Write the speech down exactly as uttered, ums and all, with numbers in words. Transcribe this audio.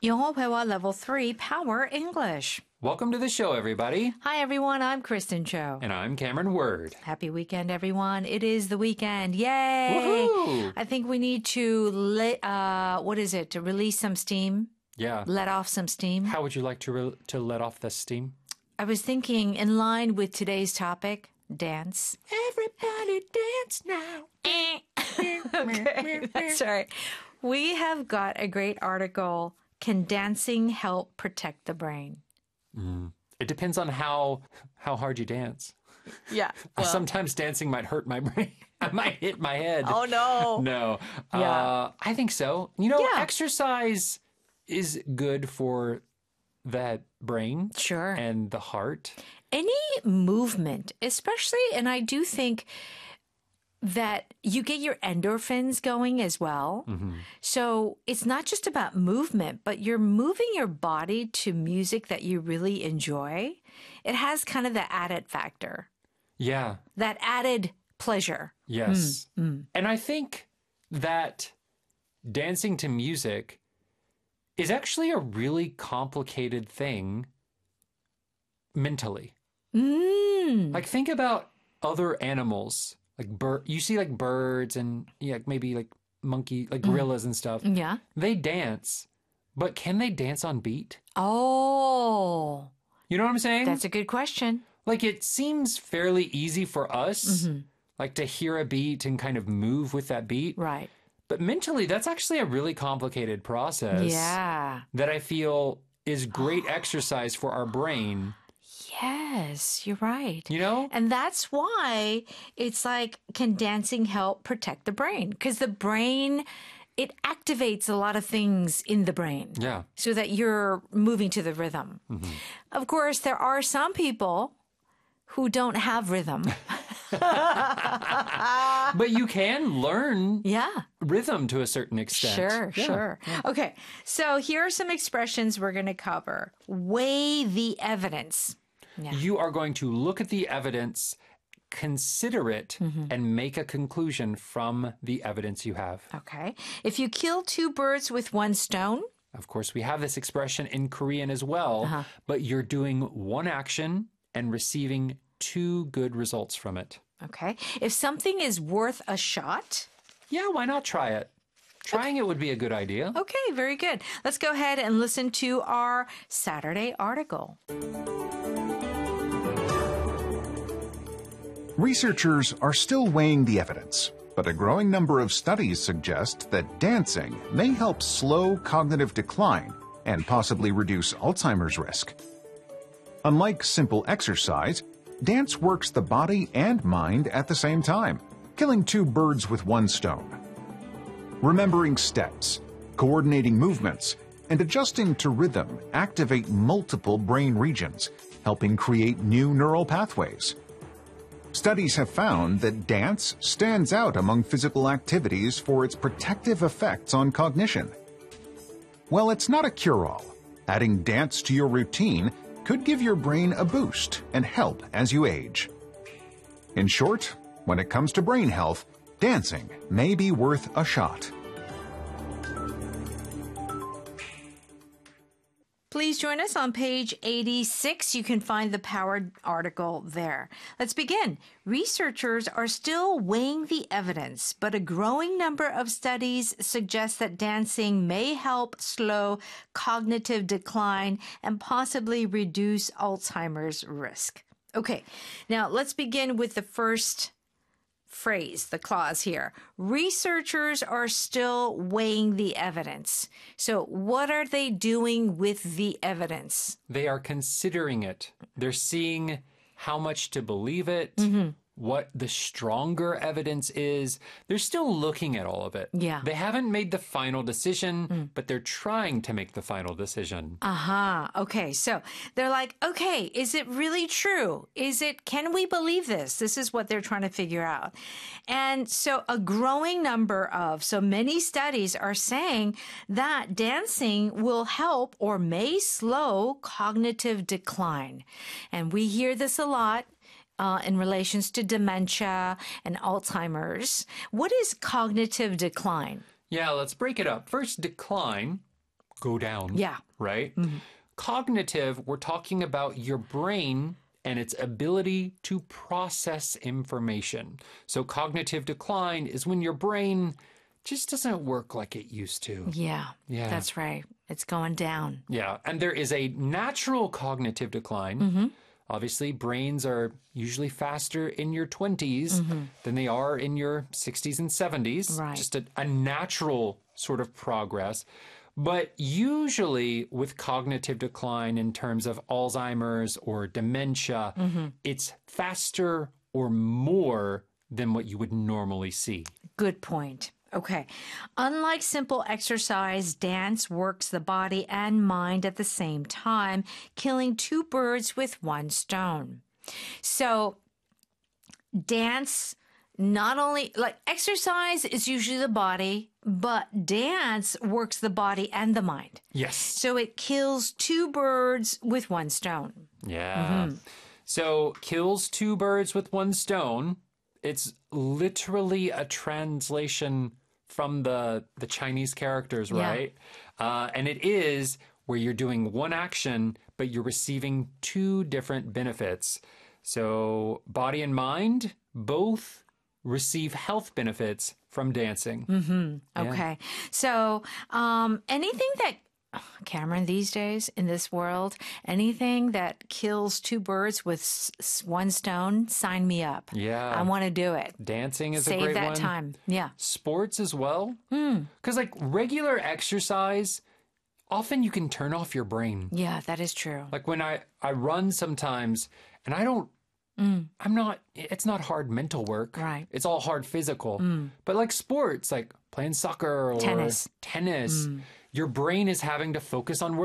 영어 회화 Level three Power English. Welcome to the show, everybody. Hi, everyone. I'm Kristen Cho. And I'm Cameron Word. Happy weekend, everyone. It is the weekend. Yay! Woohoo! I think we need to, let, uh, what is it, to release some steam? Yeah. Let off some steam? How would you like to re- to let off the steam? I was thinking, in line with today's topic, dance. Everybody dance now. Okay, that's right. We have got a great article, Can Dancing Help Protect the Brain? Mm. It depends on how how hard you dance. Yeah. Well. Sometimes dancing might hurt my brain. I might hit my head. Oh, no. No. Yeah. Uh, I think so. You know, Yeah. exercise is good for that brain. Sure. And the heart. Any movement, especially, and I do think that you get your endorphins going as well. Mm-hmm. So it's not just about movement, but you're moving your body to music that you really enjoy. It has kind of the added factor, Yeah. that added pleasure. Yes. Mm, mm. And I think that dancing to music is actually a really complicated thing mentally. Mm. Like, think about other animals, like bird. You see, like birds and yeah, maybe like monkey, like gorillas and stuff. Yeah. They dance, but can they dance on beat? Oh, You know what I'm saying? that's a good question. Like, it seems fairly easy for us, Mm-hmm. like to hear a beat and kind of move with that beat. Right. But mentally, that's actually a really complicated process. Yeah. That I feel is great exercise for our brain. Yes, you're right. You know? And that's why it's like, can dancing help protect the brain? Because the brain, it activates a lot of things in the brain. Yeah. So that you're moving to the rhythm. Mm-hmm. Of course, there are some people who don't have rhythm. But you can learn Yeah. rhythm to a certain extent. Sure, Yeah. sure. Okay, so here are some expressions we're going to cover. Weigh the evidence. Yeah. You are going to look at the evidence, consider it, Mm-hmm. and make a conclusion from the evidence you have. Okay. If you kill two birds with one stone, Of course, we have this expression in Korean as well, Uh-huh. but you're doing one action and receiving two good results from it. okay. If something is worth a shot, Yeah, why not try it? Trying it would be a good idea. okay, very good. Let's go ahead and listen to our Saturday article. Researchers are still weighing the evidence, but a growing number of studies suggest that dancing may help slow cognitive decline and possibly reduce Alzheimer's risk. Unlike simple exercise, dance works the body and mind at the same time, killing two birds with one stone. Remembering steps, coordinating movements, and adjusting to rhythm activate multiple brain regions, helping create new neural pathways. Studies have found that dance stands out among physical activities for its protective effects on cognition. While it's not a cure-all, adding dance to your routine could give your brain a boost and help as you age. In short, when it comes to brain health, dancing may be worth a shot. Please join us on page eighty-six. You can find the Power article there. Let's begin. Researchers are still weighing the evidence, but a growing number of studies suggest that dancing may help slow cognitive decline and possibly reduce Alzheimer's risk. Okay, now let's begin with the first phrase, the clause here. Researchers are still weighing the evidence. So what are they doing with the evidence? They are considering it. They're seeing how much to believe it, what the stronger evidence is. They're still looking at all of it. Yeah. They haven't made the final decision, but they're trying to make the final decision. Aha. Uh-huh. Okay. So they're like, okay, is it really true? Is it, can we believe this? This is what they're trying to figure out. And so a growing number of, so many studies are saying that dancing will help or may slow cognitive decline. And we hear this a lot. Uh, in relations to dementia and Alzheimer's. What is cognitive decline? Yeah, let's break it up. First, decline. go down. Yeah. Right? Cognitive, we're talking about your brain and its ability to process information. So cognitive decline is when your brain just doesn't work like it used to. Yeah. Yeah. That's right. It's going down. Yeah. And there is a natural cognitive decline. Mm-hmm. Obviously, brains are usually faster in your twenties Mm-hmm. than they are in your sixties and seventies. Right. Just a, a natural sort of progress. But usually with cognitive decline in terms of Alzheimer's or dementia, Mm-hmm. it's faster or more than what you would normally see. Good point. Okay. Unlike simple exercise, dance works the body and mind at the same time, killing two birds with one stone. So, dance not only, like exercise is usually the body, but dance works the body and the mind. Yes. So it kills two birds with one stone. Yeah. So kills two birds with one stone. It's literally a translation from the the Chinese characters, Yeah. right? Uh, and it is where you're doing one action, but you're receiving two different benefits. So body and mind both receive health benefits from dancing. Mm-hmm. Okay. So um, anything that, Cameron, these days in this world, anything that kills two birds with s- s- one stone, sign me up. Yeah. I want to do it. Dancing is a Save great that one. time. Yeah. Sports as well. Because like regular exercise, often you can turn off your brain. Yeah, that is true. Like when I, I run sometimes and I don't, I'm not, it's not hard mental work. Right. It's all hard physical. But like sports, like playing soccer or Tennis. tennis, your brain is having to focus on